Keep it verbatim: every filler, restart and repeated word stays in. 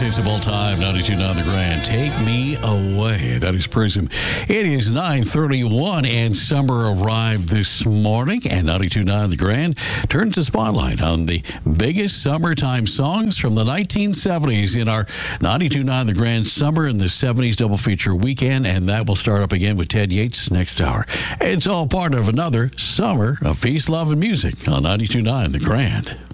hits of all time, ninety-two point nine The Grand. Take Me Away. That is Prism. It is nine thirty-one, and summer arrived this morning, and ninety-two point nine The Grand turns the spotlight on the biggest summertime songs from the nineteen seventies in our ninety-two point nine The Grand Summer in the seventies double feature weekend, and that will start up again with Ted Yates next hour. It's all part of another summer of peace, love, and music on ninety-two point nine The Grand.